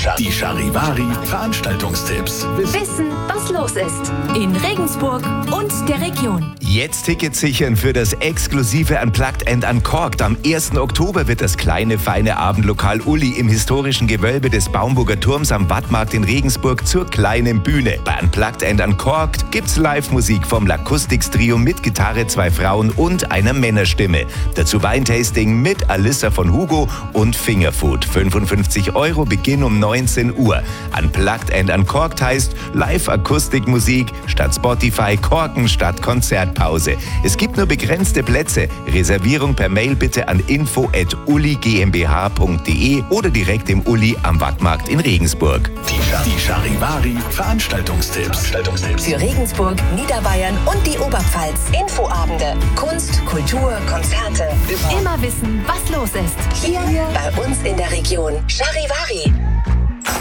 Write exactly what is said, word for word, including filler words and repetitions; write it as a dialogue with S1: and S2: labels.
S1: Die Charivari Veranstaltungstipps.
S2: Wissen, was los ist in Regensburg und der Region.
S3: Jetzt Tickets sichern für das exklusive Unplugged and Uncorked. Am ersten Oktober wird das kleine, feine Abendlokal Uli im historischen Gewölbe des Baumburger Turms am Wattmarkt in Regensburg zur kleinen Bühne. Bei Unplugged and Uncorked gibt's Live-Musik vom Lacoustics Trio mit Gitarre, zwei Frauen und einer Männerstimme. Dazu Weintasting mit Alissa von Hugo und Fingerfood. fünfundfünfzig Euro, Beginn um neunzehn Uhr. Unplugged and Uncorked heißt Live-Akustikmusik statt Spotify, Korken statt Konzertpause. Es gibt nur begrenzte Plätze. Reservierung per Mail bitte an info at uli gmbh punkt de oder direkt im Uli am Wattmarkt in Regensburg.
S1: Die, die Charivari Veranstaltungstipps.
S2: Für Regensburg, Niederbayern und die Oberpfalz. Infoabende, Kunst, Kultur, Konzerte. Immer wissen, was los ist. Hier bei uns in der Region. Charivari.